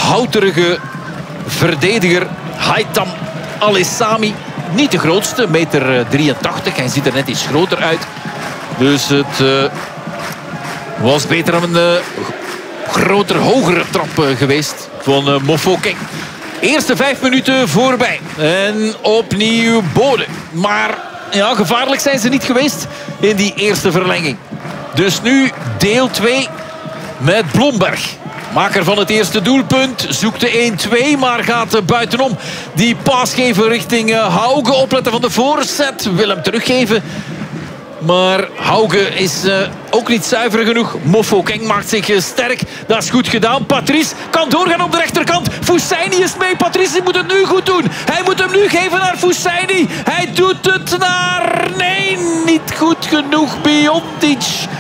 houterige verdediger Haitham Alessami. Niet de grootste, 1,83 meter. Hij ziet er net iets groter uit. Dus het was beter een groter, hogere trap geweest van Mofokeng. Eerste 5 minuten voorbij. En opnieuw Bode. Maar ja, gevaarlijk zijn ze niet geweest in die eerste verlenging. Dus nu deel 2 met Blomberg. Maker van het eerste doelpunt. Zoekt de 1-2, maar gaat buitenom. Die paas geven richting Hauge. Opletten van de voorzet. Wil hem teruggeven. Maar Hauge is ook niet zuiver genoeg. Mofokeng maakt zich sterk. Dat is goed gedaan. Patrice kan doorgaan op de rechterkant. Fousseyni is mee. Patrice moet het nu goed doen. Hij moet hem nu geven naar Fousseyni. Hij doet het naar... Nee, niet goed genoeg. Biondic.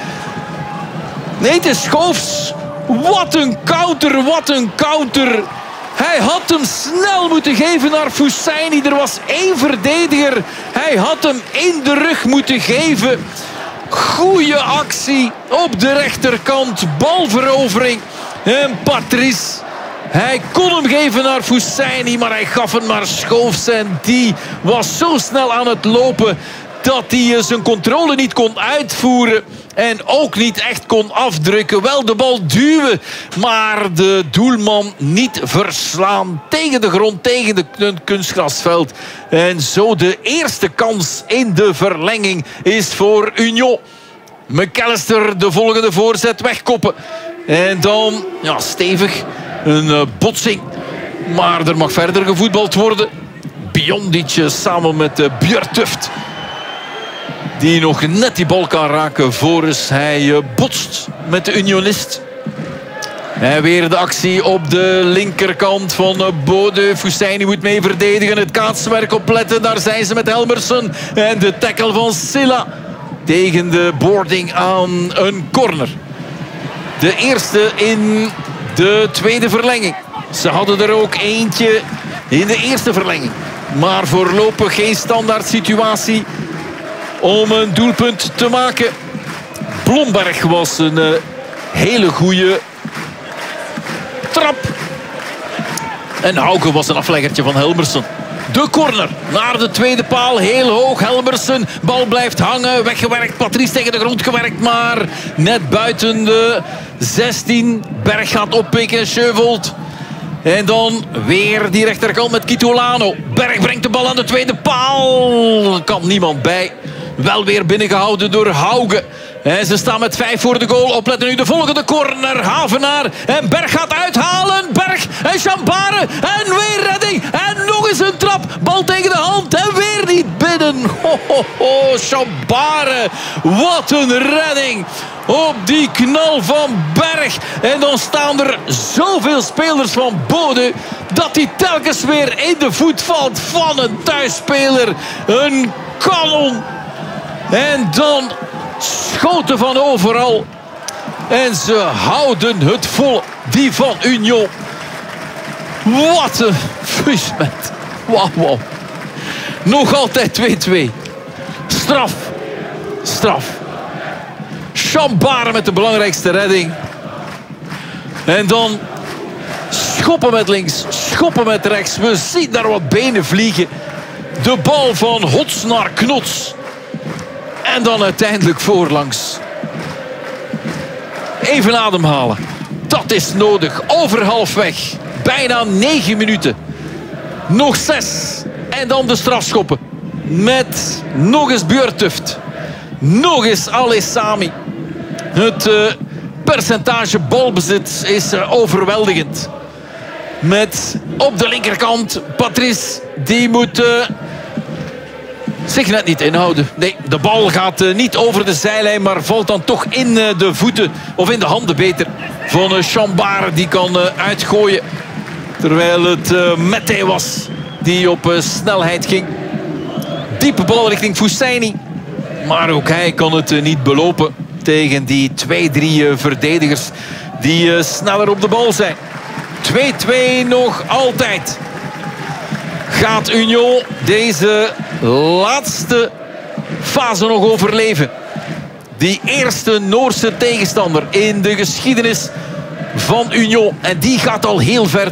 Nee, het is Schoofs. Wat een counter, wat een counter. Hij had hem snel moeten geven naar Fousseyni. Er was 1 verdediger. Hij had hem in de rug moeten geven. Goeie actie op de rechterkant. Balverovering. En Patrice. Hij kon hem geven naar Fousseyni, maar hij gaf hem naar Schoofs. En die was zo snel aan het lopen dat hij zijn controle niet kon uitvoeren. En ook niet echt kon afdrukken. Wel de bal duwen, maar de doelman niet verslaan. Tegen de grond, tegen het kunstgrasveld. En zo de eerste kans in de verlenging is voor Union. McAllister de volgende voorzet wegkoppen. En dan, ja, stevig, een botsing. Maar er mag verder gevoetbald worden. Biondic samen met Björtuft. Die nog net die bal kan raken voor hij botst met de Unionist. En weer de actie op de linkerkant van Bode. Fousseyni moet mee verdedigen. Het kaatswerk opletten. Daar zijn ze met Helmersen. En de tackle van Silla tegen de boarding aan een corner. De eerste in de tweede verlenging. Ze hadden er ook eentje in de eerste verlenging. Maar voorlopig geen standaard situatie om een doelpunt te maken. Blomberg was een hele goede trap. En Hauge was een afleggertje van Helmersen. De corner naar de tweede paal. Heel hoog. Helmersen. Bal blijft hangen. Weggewerkt. Patrice tegen de grond gewerkt. Maar net buiten de 16. Berg gaat oppikken. Scheuvold. En dan weer die rechterkant met Kitolano. Berg brengt de bal aan de tweede paal. Er kan niemand bij. Wel weer binnengehouden door Hauge. En ze staan met 5 voor de goal. Opletten nu de volgende corner. Havenaar. En Berg gaat uithalen. Berg en Chambare. En weer redding. En nog eens een trap. Bal tegen de hand. En weer niet binnen. Ho, ho, ho. Chambare. Wat een redding. Op die knal van Berg. En dan staan er zoveel spelers van Bode dat hij telkens weer in de voet valt van een thuisspeler. Een kanon. En dan schoten van overal. En ze houden het vol. Die van Union. Wat een fusmet. Wauw. Nog altijd 2-2. Straf. Straf. Chambare met de belangrijkste redding. En dan schoppen met links. Schoppen met rechts. We zien daar wat benen vliegen. De bal van Hots naar Knots. En dan uiteindelijk voorlangs. Even ademhalen. Dat is nodig. Over halfweg. Bijna 9 minuten. Nog 6. En dan de strafschoppen. Met nog eens Björtuft. Nog eens Alessami. Het percentage balbezit is overweldigend. Met op de linkerkant Patrice. Die moet zich net niet inhouden. Nee, de bal gaat niet over de zijlijn, maar valt dan toch in de voeten. Of in de handen beter. Van Chambare. Die kan uitgooien. Terwijl het Mette was. Die op snelheid ging. Diepe bal richting Fousseyni. Maar ook hij kan het niet belopen. Tegen die 2-3 verdedigers. Die sneller op de bal zijn. 2-2 nog altijd. Gaat Union deze laatste fase nog overleven? Die eerste Noorse tegenstander in de geschiedenis van Union. En die gaat al heel ver